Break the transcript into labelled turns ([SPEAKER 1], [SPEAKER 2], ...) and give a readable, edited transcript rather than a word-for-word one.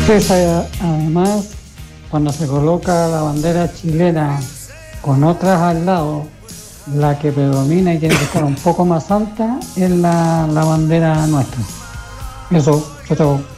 [SPEAKER 1] Además, cuando se coloca la bandera chilena con otras al lado, la que predomina y tiene que estar un poco más alta es la bandera nuestra. Eso, chao, chao.